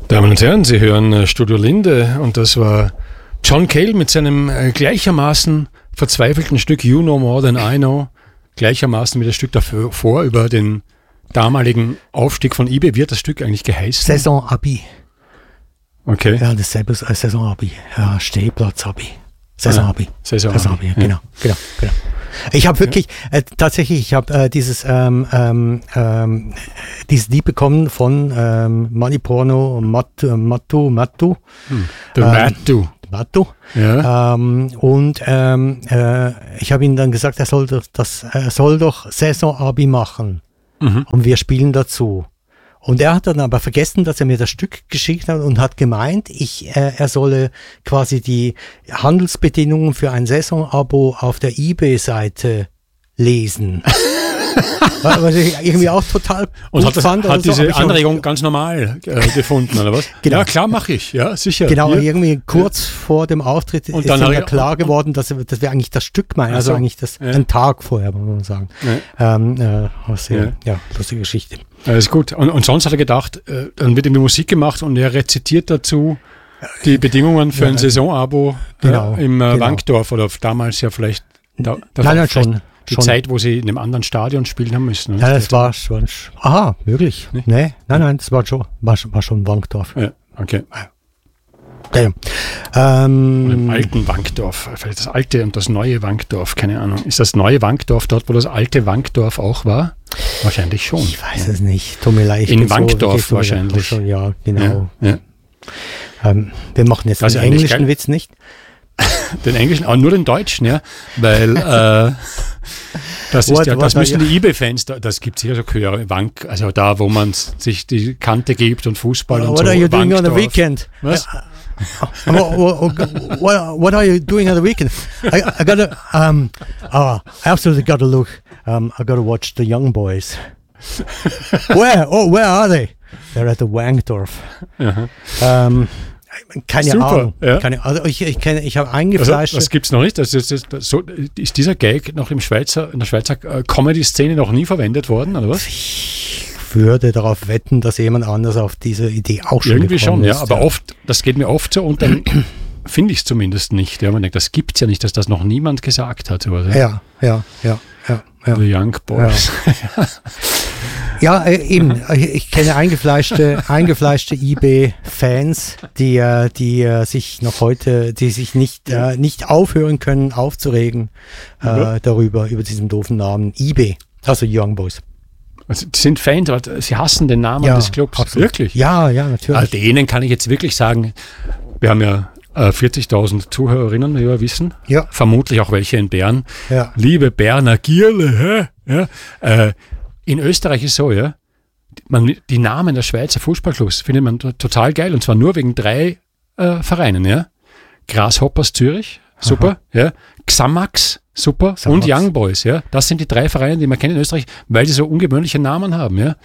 Damen und Herren, Sie hören Studio Linde und das war John Cale mit seinem gleichermaßen verzweifelten Stück You Know More Than I Know, gleichermaßen wie das Stück davor über den damaligen Aufstieg von IB. Wie hat das Stück eigentlich geheißen? Saison-Abi. Okay. Ja, dasselbe Saison-Abi. Ja, Stehplatz-Abi. Saison-Abi. Saison-Abi. Genau. Ich habe wirklich, tatsächlich, dieses Lied bekommen von Maniporno Mattu. Der Mattu. Ja. Und ich habe ihm dann gesagt, er soll doch Saison-Abi machen. Und wir spielen dazu. Und er hat dann aber vergessen, dass er mir das Stück geschickt hat und hat gemeint, er solle quasi die Handelsbedingungen für ein Saisonabo auf der eBay-Seite lesen. Was ich irgendwie auch total und hat diese so, Anregung ganz normal gefunden, oder was? Genau. Ja, klar mache ich, ja, sicher. Genau, und irgendwie kurz vor dem Auftritt und ist dann mir klar geworden, dass wir eigentlich das Stück meinen, also eigentlich einen Tag vorher, muss man sagen. Lustige Geschichte. Ist gut. Und sonst hat er gedacht, dann wird ihm die Musik gemacht und er rezitiert dazu die Bedingungen für ein Saisonabo im Wankdorf oder damals ja vielleicht. Schon. Die Zeit, wo sie in einem anderen Stadion spielen haben müssen. Ja, das war schon. Aha, möglich. Nee? Nein, das war schon Wankdorf. Ja, okay. Ja. Und im alten Wankdorf, vielleicht das alte und das neue Wankdorf, keine Ahnung. Ist das neue Wankdorf dort, wo das alte Wankdorf auch war? Wahrscheinlich schon. Ich weiß es nicht. Tut mir leid. In Wankdorf wahrscheinlich. Ja, genau. Ja. Wir machen jetzt den englischen Witz nicht. Den englischen, aber nur den deutschen, ja, weil das müssen die IB-Fans, das gibt es hier so Chöre, also da, wo man sich die Kante gibt und Fußball und so. What are you doing on the weekend? Was? What are you doing on the weekend? I gotta, I absolutely gotta look. I gotta watch the Young Boys. Where are they? They're at the Wankdorf. Keine Ahnung. Ja. Also ich habe eingefleischt. Das gibt's noch nicht. Ist dieser Gag noch in der Schweizer Comedy-Szene noch nie verwendet worden, oder was? Ich würde darauf wetten, dass jemand anders auf diese Idee auch schon irgendwie gekommen ist. Ja, aber oft, das geht mir oft so und dann finde ich es zumindest nicht. Ja, man denkt, das gibt's ja nicht, dass das noch niemand gesagt hat. Oder? Ja. The Young Boys. Ja, eben. Ich kenne eingefleischte IB-Fans, die sich noch heute, die sich nicht aufhören können, aufzuregen über diesen doofen Namen IB, also Young Boys. Also, die sind Fans, aber sie hassen den Namen des Clubs. Absolut. Wirklich? Ja, natürlich. Also denen kann ich jetzt wirklich sagen, wir haben ja 40.000 Zuhörerinnen, wie wir wissen. Ja. Vermutlich auch welche in Bern. Ja. Liebe Berner Gierle, in Österreich ist so, ja, die Namen der Schweizer Fußballclubs findet man total geil und zwar nur wegen 3 Vereinen, ja. Grasshoppers Zürich, super, ja. Xamax, super, und Young Boys, ja. Das sind die 3 Vereine, die man kennt in Österreich, weil sie so ungewöhnliche Namen haben, ja.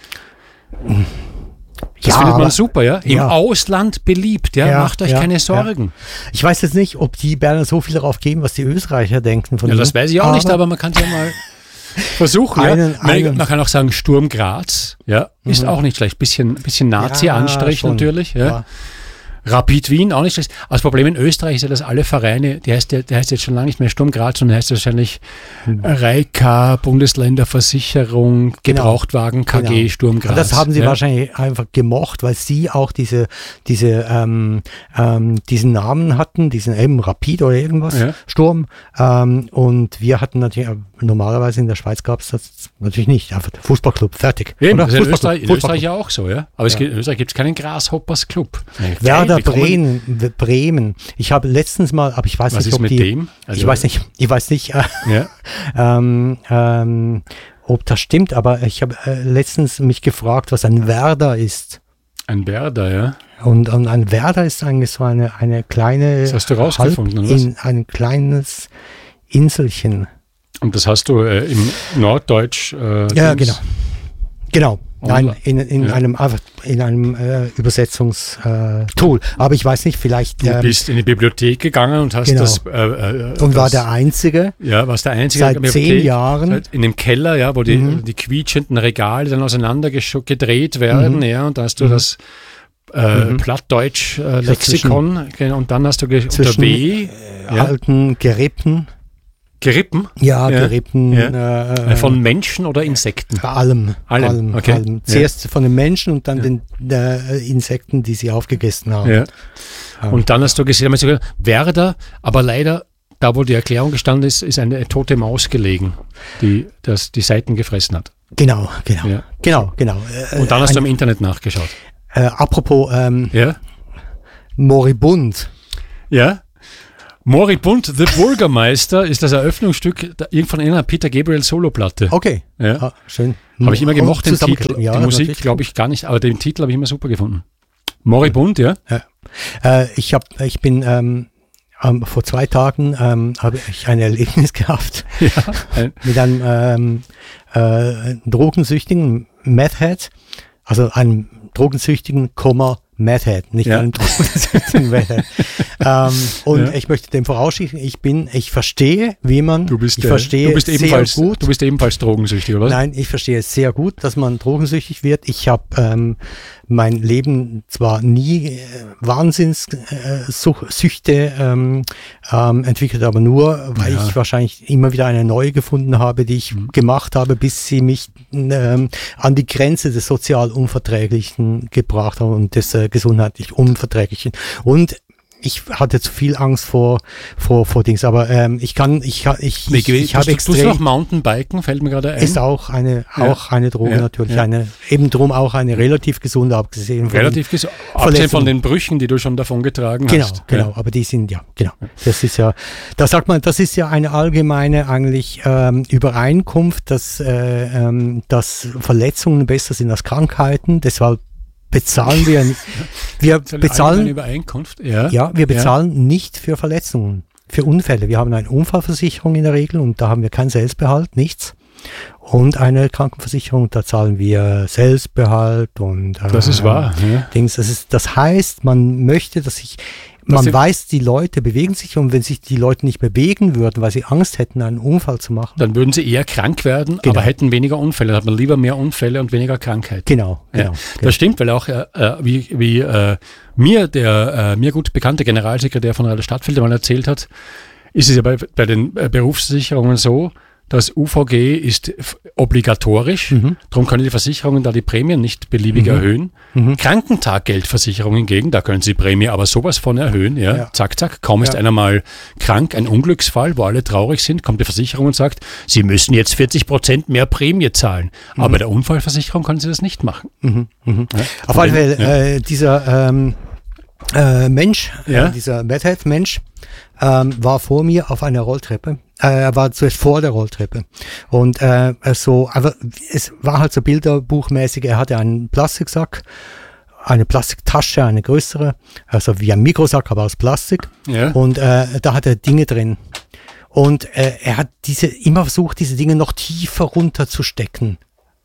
Das findet man super, ja. Im Ausland beliebt, ja. Macht euch keine Sorgen. Ja. Ich weiß jetzt nicht, ob die Berner so viel darauf geben, was die Österreicher denken von das weiß ich auch nicht, aber man kann es ja mal versuchen. Man kann auch sagen, Sturm Graz, ist auch nicht schlecht. Bisschen Nazi-Anstrich natürlich. Ja. Rapid Wien, auch nicht schlecht. Aber das Problem in Österreich ist ja, dass alle Vereine, der heißt jetzt schon lange nicht mehr Sturm Graz, sondern heißt wahrscheinlich Reika, Bundesländerversicherung, Gebrauchtwagen, KG, Sturm Graz. Und das haben sie wahrscheinlich einfach gemocht, weil sie auch diesen Namen hatten, diesen eben Rapid oder irgendwas, Sturm. Und wir hatten natürlich, normalerweise in der Schweiz gab es das natürlich nicht. Einfach der Fußballclub, fertig. Eben, das ist in Österreich ja auch so, ja. Aber in Österreich gibt es keinen Grasshoppers Club. Werder Bremen. Ich habe letztens mal, aber ich weiß nicht, ob mit dem? Also ich weiß nicht, ob das stimmt, aber ich habe letztens mich gefragt, was ein Werder ist. Ein Werder, ja. Und ein Werder ist eigentlich so eine kleine... Das hast du rausgefunden, oder was? Ein kleines Inselchen. Und das hast du im Norddeutsch... ja, genau. Nein, in einem Übersetzungstool. Aber ich weiß nicht, vielleicht... Du bist in die Bibliothek gegangen und hast das... und war der Einzige. Ja, warst der Einzige. Seit 10 Jahren. In dem Keller, ja, wo die quietschenden Regale dann auseinander gedreht werden, ja, und da hast du das Plattdeutsch-Lexikon und dann hast du unter W. Alten Gerippen. Gerippen? Ja, Gerippen. Ja. Von Menschen oder Insekten? Allem. Okay. Allem. Zuerst von den Menschen und dann den Insekten, die sie aufgegessen haben. Ja. Und dann hast du gesehen, Werder, aber leider, da wo die Erklärung gestanden ist eine tote Maus gelegen, die die Seiten gefressen hat. Genau. Und dann hast du im Internet nachgeschaut. Apropos Moribund. Ja. Moribund, The Bürgermeister ist das Eröffnungsstück von einer Peter Gabriel Soloplatte. Okay, ja. Schön. Habe ich immer gemocht, den Titel. Die Musik glaube ich gar nicht, aber den Titel habe ich immer super gefunden. Moribund, ja. Ich bin vor 2 Tagen habe ich ein Erlebnis gehabt mit einem drogensüchtigen Meth-Head, also einem drogensüchtigen, Mad Head, nicht ein Drogensüchtigen. Ich möchte dem vorausschicken, ich verstehe, wie man, du bist ebenfalls drogensüchtig, oder? Nein, ich verstehe es sehr gut, dass man drogensüchtig wird. Ich habe mein Leben zwar nie Wahnsinnssüchte entwickelt, aber nur, weil ich wahrscheinlich immer wieder eine neue gefunden habe, die ich gemacht habe, bis sie mich an die Grenze des sozial Unverträglichen gebracht haben und des gesundheitlich Unverträglichen. Und ich hatte zu viel Angst vor Dings, aber ich habe extrem... Tust du noch Mountainbiken, fällt mir gerade ein. Ist auch eine Droge natürlich, eben drum auch eine relativ gesunde, abgesehen von den Brüchen, die du schon davon getragen hast. Genau, aber die sind das ist ja, da sagt man, das ist ja eine allgemeine eigentlich Übereinkunft, dass Verletzungen besser sind als Krankheiten, deshalb bezahlen wir nicht. Wir bezahlen eine Übereinkunft. Wir bezahlen nicht für Verletzungen, für Unfälle. Wir haben eine Unfallversicherung in der Regel und da haben wir keinen Selbstbehalt, nichts. Und eine Krankenversicherung, da zahlen wir Selbstbehalt und das ist wahr. Dings. Das heißt, man möchte, man weiß, die Leute bewegen sich und wenn sich die Leute nicht bewegen würden, weil sie Angst hätten, einen Unfall zu machen. Dann würden sie eher krank werden, aber hätten weniger Unfälle. Da hat man lieber mehr Unfälle und weniger Krankheit. Genau. Das stimmt, weil auch mir gut bekannte Generalsekretär von Rainer Stadtfeld mal erzählt hat, ist es ja bei den Berufsversicherungen so, das UVG ist obligatorisch, darum können die Versicherungen da die Prämien nicht beliebig erhöhen. Krankentaggeldversicherung hingegen, da können sie die Prämie aber sowas von erhöhen. Zack, kaum ist einer mal krank, ein Unglücksfall, wo alle traurig sind, kommt die Versicherung und sagt, sie müssen jetzt 40% mehr Prämie zahlen. Aber bei der Unfallversicherung können sie das nicht machen. Auf alle Fälle, dieser Mensch, dieser Mad-Head-Mensch, war vor mir auf einer Rolltreppe. Er war zuerst vor der Rolltreppe. Und aber es war halt so bilderbuchmäßig, er hatte einen Plastiksack, eine Plastiktasche, eine größere, also wie ein Mikrosack, aber aus Plastik. Ja. Und da hat er Dinge drin. Und er hat immer versucht, diese Dinge noch tiefer runterzustecken.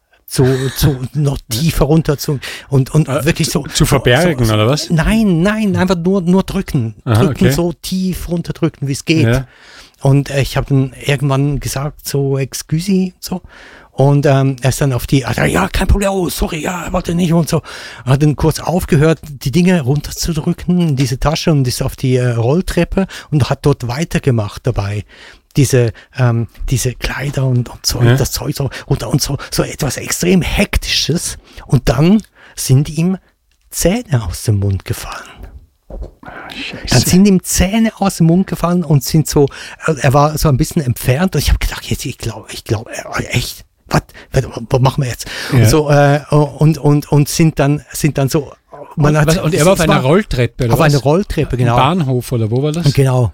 Noch tiefer runter und wirklich so zu verbergen oder was? Nein, einfach nur drücken, so tief runterdrücken, wie es geht. Ja. Und ich habe dann irgendwann gesagt, so excuse, so. Und er ist dann auf kein Problem, oh sorry, wollte nicht und so. Hat dann kurz aufgehört, die Dinge runterzudrücken in diese Tasche und ist auf die Rolltreppe und hat dort weitergemacht dabei. Diese Kleider und so, das Zeug so runter und so etwas extrem Hektisches. Und dann sind ihm Zähne aus dem Mund gefallen. Scheiße. Dann sind ihm Zähne aus dem Mund gefallen und sind so, er war so ein bisschen entfernt und ich habe gedacht, jetzt, ich glaube, echt, was machen wir jetzt? Ja. Und so, und sind dann so, und er war auf einer Rolltreppe, oder auf einer Rolltreppe, genau. Im Bahnhof, oder wo war das? Genau.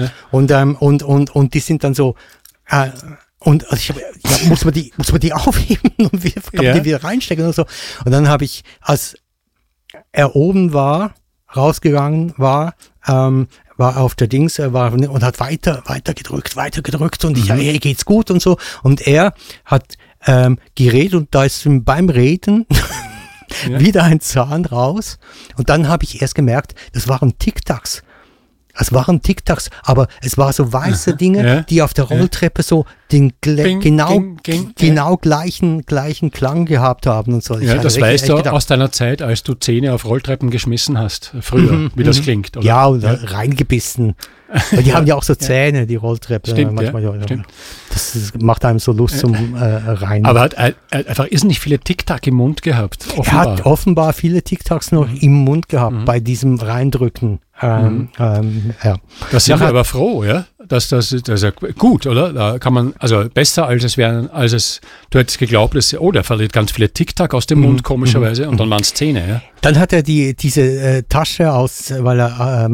Und die sind dann so, und ich habe, muss man die aufheben und die wieder reinstecken und so. Und dann habe ich, als er oben war, rausgegangen war auf der Dings, und hat weiter gedrückt und ich, hey, geht's gut und so. Und er hat geredet und da ist beim Reden wieder ein Zahn raus. Und dann habe ich erst gemerkt, das waren Tic-Tacs. Es waren Tic-Tacs, aber es waren so weiße Dinge, die auf der Rolltreppe so den genau gleichen Klang gehabt haben und so. Ja, das weißt du aus deiner Zeit, als du Zähne auf Rolltreppen geschmissen hast, früher, wie das klingt. Oder? Ja, oder reingebissen. Weil die haben ja auch so Zähne, die Rolltreppe. Stimmt, manchmal, stimmt. Das macht einem so Lust zum Rein. Aber er hat einfach irrsinnig viele Tic-Tac im Mund gehabt. Offenbar. Er hat offenbar viele Tic-Tacs noch im Mund gehabt bei diesem Reindrücken. Da sind wir aber froh, ja. Das ist ja gut, oder? Da kann man, also besser du hättest geglaubt, der verliert ganz viele Tic-Tac aus dem Mund, komischerweise, und dann waren es Zähne, ja. Dann hat er diese Tasche weil er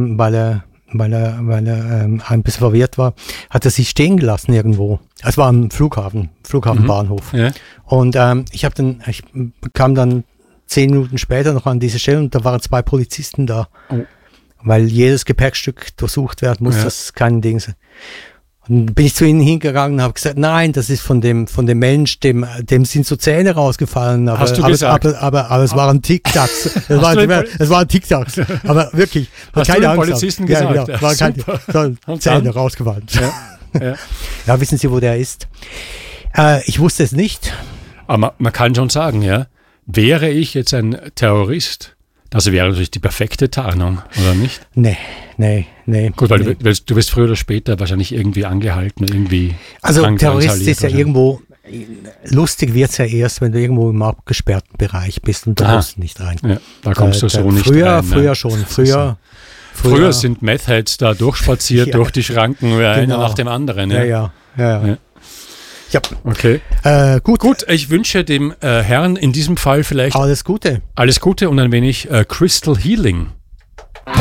ein bisschen verwirrt war, hat er sie stehen gelassen irgendwo. Es war am Flughafenbahnhof. Ja. Und ich kam dann 10 Minuten später noch an diese Stelle und da waren 2 Polizisten da. Oh. Weil jedes Gepäckstück durchsucht werden muss, das kein Ding sein. Und bin ich zu ihnen hingegangen und habe gesagt, nein, das ist von dem Mensch, dem sind so Zähne rausgefallen. Aber, Hast du gesagt? Aber es waren Tic-Tacs. Es waren Tic-Tacs. Aber wirklich. Hast du den Polizisten gesagt? Ja, genau, waren Zähne rausgefallen. Ja, wissen Sie, wo der ist? Ich wusste es nicht. Aber man kann schon sagen, ja, wäre ich jetzt ein Terrorist, das wäre natürlich die perfekte Tarnung, oder nicht? Nee. Gut, weil du wirst früher oder später wahrscheinlich irgendwie angehalten, irgendwie. Also Terrorist ist ja irgendwo, lustig wird es ja erst, wenn du irgendwo im abgesperrten Bereich bist und da kommst du nicht rein. Ja, da kommst du so nicht rein. Früher schon. Früher sind Meth-Heads da durchspaziert durch die Schranken, einer nach dem anderen. Ja. Ja. Okay. Gut, ich wünsche dem Herrn in diesem Fall vielleicht alles Gute und ein wenig Crystal Healing.